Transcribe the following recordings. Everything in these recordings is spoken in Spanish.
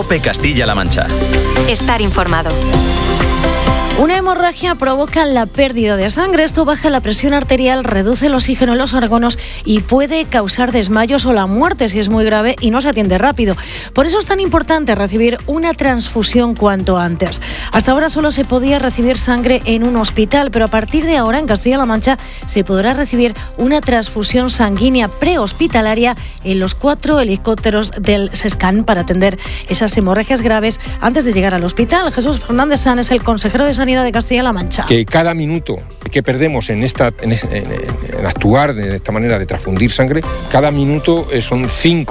COPE Castilla-La Mancha. Estar informado. Una hemorragia provoca la pérdida de sangre. Esto baja la presión arterial, reduce el oxígeno en los órganos y puede causar desmayos o la muerte si es muy grave y no se atiende rápido. Por eso es tan importante recibir una transfusión cuanto antes. Hasta ahora solo se podía recibir sangre en un hospital, pero a partir de ahora en Castilla-La Mancha se podrá recibir una transfusión sanguínea prehospitalaria en los 4 helicópteros del SESCAN para atender esas hemorragias graves antes de llegar al hospital. Jesús Fernández San es el consejero de Sanidad de Castilla-La Mancha. Que cada minuto que perdemos en actuar de esta manera de transfundir sangre, cada minuto son un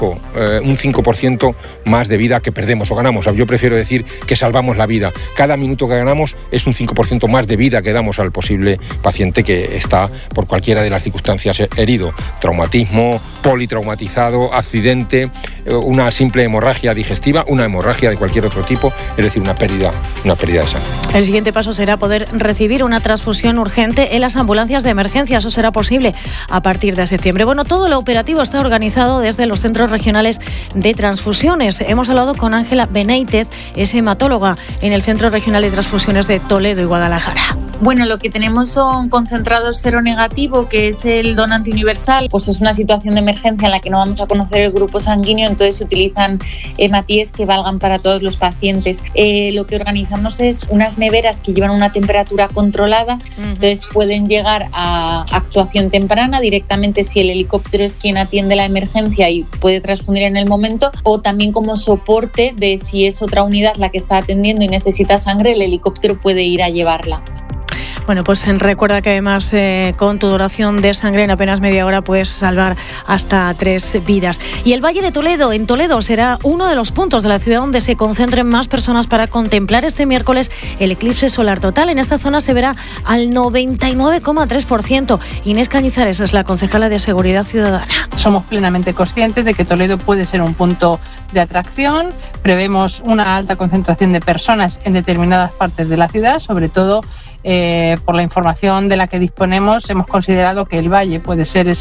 5% más de vida que perdemos o ganamos. Yo prefiero decir que salvamos la vida. Cada minuto que ganamos es un 5% más de vida que damos al posible paciente que está por cualquiera de las circunstancias herido. Traumatismo, politraumatizado, accidente, una simple hemorragia digestiva, una hemorragia de cualquier otro tipo, es decir, una pérdida de sangre. El siguiente paso será poder recibir una transfusión urgente en las ambulancias de emergencia. Eso será posible a partir de septiembre. Bueno, todo lo operativo está organizado desde los centros regionales de transfusiones. Hemos hablado con Ángela Beneitez, es hematóloga en el Centro Regional de Transfusiones de Toledo y Guadalajara. Bueno, lo que tenemos son concentrados seronegativo, que es el donante universal. Pues es una situación de emergencia en la que no vamos a conocer el grupo sanguíneo, entonces se utilizan hematíes que valgan para todos los pacientes. Lo que organizamos es unas neveras que llevan una temperatura controlada, entonces pueden llegar a actuación temprana directamente si el helicóptero es quien atiende la emergencia y puede transfundir en el momento, o también como soporte de si es otra unidad la que está atendiendo y necesita sangre, el helicóptero puede ir a llevarla. Bueno, pues recuerda que además con tu donación de sangre en apenas media hora puedes salvar hasta 3 vidas. Y el Valle de Toledo, en Toledo, será uno de los puntos de la ciudad donde se concentren más personas para contemplar este miércoles el eclipse solar total. En esta zona se verá al 99,3%. Inés Cañizares es la concejala de Seguridad Ciudadana. Somos plenamente conscientes de que Toledo puede ser un punto de atracción. Prevemos una alta concentración de personas en determinadas partes de la ciudad, sobre todo por la información de la que disponemos, hemos considerado que el valle puede ser